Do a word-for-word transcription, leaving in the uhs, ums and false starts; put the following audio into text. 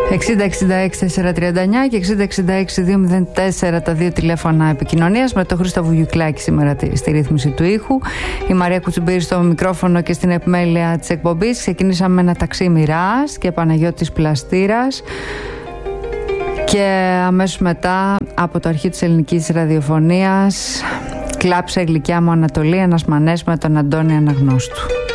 εξήντα εξήντα έξι τετρακόσια τριάντα εννιά και εξήντα εξήντα έξι διακόσια τέσσερα τα δύο τηλέφωνα επικοινωνίας, με το Χρήστο Βουγιουκλάκη σήμερα στη ρύθμιση του ήχου, η Μαρία Κουτσουμπύρη στο μικρόφωνο και στην επιμέλεια της εκπομπής. Ξεκινήσαμε με ένα ταξί Μοιράς και Παναγιώτης Πλαστήρας και αμέσως μετά από το αρχείο της ελληνικής ραδιοφωνίας, Κλάψε γλυκιά μου Ανατολή, ένας μανές με τον Αντώνη Αναγνώστου.